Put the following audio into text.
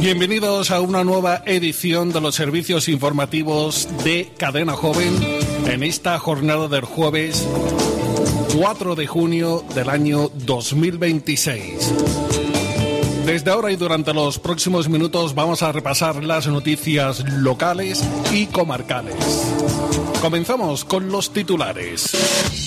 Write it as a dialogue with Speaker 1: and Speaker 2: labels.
Speaker 1: Bienvenidos a una nueva edición de los servicios informativos de Cadena Joven en esta jornada del jueves 4 de junio del año 2026. Desde ahora y durante los próximos minutos vamos a repasar las noticias locales y comarcales. Comenzamos con los titulares.